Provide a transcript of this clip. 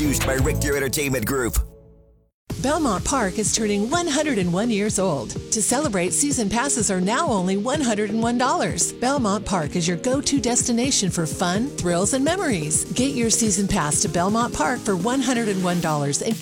Produced by Richter Entertainment Group. Belmont Park is turning 101 years old. To celebrate, season passes are now only $101. Belmont Park is your go-to destination for fun, thrills, and memories. Get your season pass to Belmont Park for $101 and